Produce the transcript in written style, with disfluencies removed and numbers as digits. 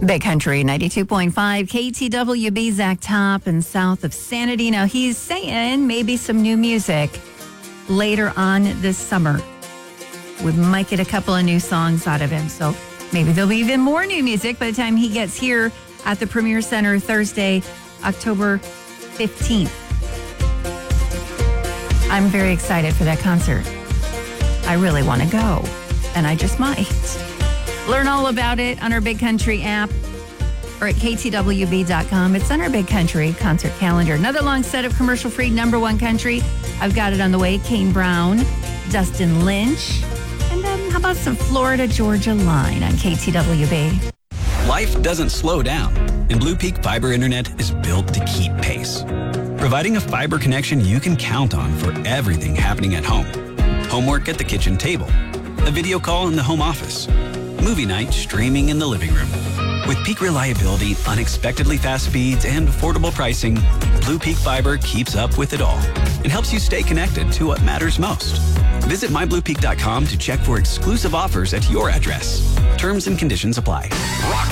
Big Country 92.5 KTWB, Zach Top and south of Sanity. Now he's saying maybe some new music later on this summer. We might get a couple of new songs out of him. So maybe there'll be even more new music by the time he gets here at the Premier Center Thursday, October 15th. I'm very excited for that concert. I really want to go, and I just might. Learn all about it on our Big Country app or at ktwb.com. It's on our Big Country concert calendar. Another long set of commercial-free number one country. I've got it on the way. Kane Brown, Dustin Lynch, and how about some Florida Georgia Line on KTWB? Life doesn't slow down, and Blue Peak Fiber Internet is built to keep pace. Providing a fiber connection you can count on for everything happening at home. Homework at the kitchen table, a video call in the home office, movie night streaming in the living room. With peak reliability, unexpectedly fast speeds, and affordable pricing, Blue Peak Fiber keeps up with it all and helps you stay connected to what matters most. Visit mybluepeak.com to check for exclusive offers at your address. Terms and conditions apply. Rock